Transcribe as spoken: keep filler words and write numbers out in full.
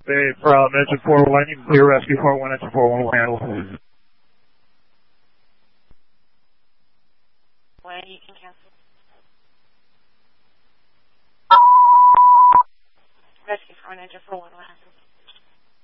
Hey, from engine four one, you can clear rescue four one, engine four one will handle. When you can cancel. Rescue four one, engine four one will handle.